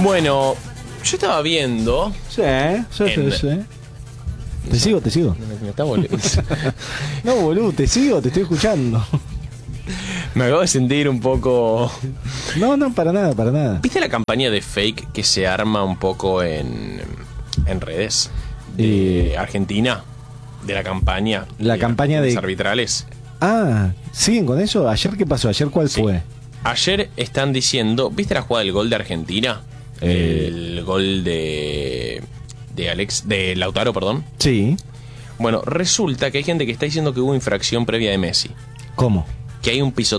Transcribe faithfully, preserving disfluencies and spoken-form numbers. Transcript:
Bueno, yo estaba viendo. Sí, sí, En- sí, sí. Te sigo, te sigo. Me, está volviendo- No, boludo, te sigo, te estoy escuchando. me acabo de sentir un poco. No, no, para nada, para nada. ¿Viste la campaña de fake que se arma un poco en, en redes? De Eh, Argentina. De la campaña. La campaña de- los arbitrales. Ah, ¿siguen con eso? ¿Ayer qué pasó? ¿Ayer cuál Sí. fue? Ayer están diciendo. ¿Viste la jugada del gol de Argentina? Eh. El gol de. De Alex. De Lautaro, perdón. Sí. Bueno, resulta que hay gente que está diciendo que hubo infracción previa de Messi. ¿Cómo? Que hay un pisotón